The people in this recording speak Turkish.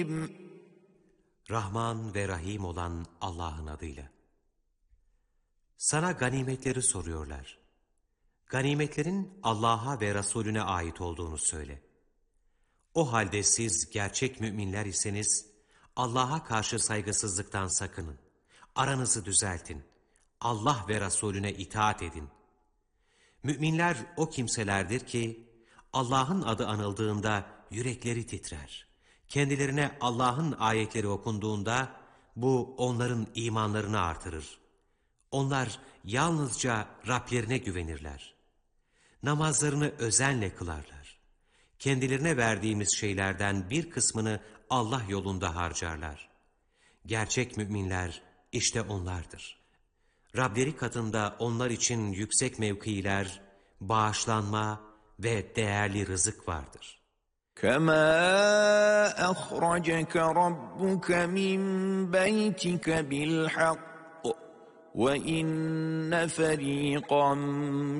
Rahman ve Rahim olan Allah'ın adıyla. Sana ganimetleri soruyorlar. Ganimetlerin Allah'a ve Resulüne ait olduğunu söyle. O halde siz gerçek müminler iseniz Allah'a karşı saygısızlıktan sakının. Aranızı düzeltin. Allah ve Resulüne itaat edin. Müminler o kimselerdir ki Allah'ın adı anıldığında yürekleri titrer. Kendilerine Allah'ın ayetleri okunduğunda bu onların imanlarını artırır. Onlar yalnızca Rablerine güvenirler. Namazlarını özenle kılarlar. Kendilerine verdiğimiz şeylerden bir kısmını Allah yolunda harcarlar. Gerçek müminler işte onlardır. Rableri katında onlar için yüksek mevkiler, bağışlanma ve değerli rızık vardır. كَمَا أَخْرَجَكَ رَبُّكَ مِنْ بَيْتِكَ بِالْحَقِّ وَإِنَّ فَرِيقًا